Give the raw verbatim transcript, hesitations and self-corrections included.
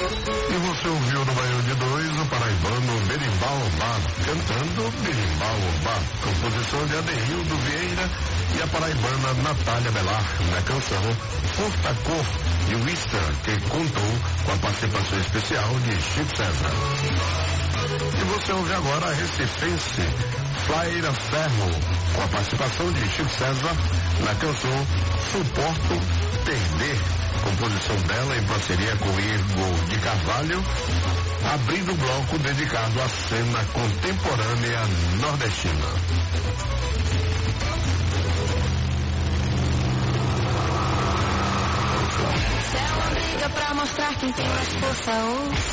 E você ouviu no Baião de Dois o paraibano Berimbau Bar, cantando Berimbau Bar, composição de Adeildo Vieira e a paraibana Natália Belar, na canção Porta Cor e Wister, que contou com a participação especial de Chico César. E você ouve agora a recifense Flaira Ferro, com a participação de Chico César na canção Suporto Perder, composição dela em parceria com Igor de Carvalho, abrindo o bloco dedicado à cena contemporânea nordestina. Se é uma briga pra mostrar quem tem mais força, ouça.